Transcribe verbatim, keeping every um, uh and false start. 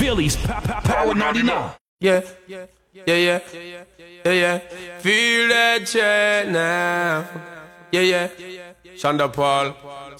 Phillies, Power ninety-nine. Yeah, yeah, yeah, yeah, yeah, yeah. Feel that check now. Yeah, yeah. Shonda Paul.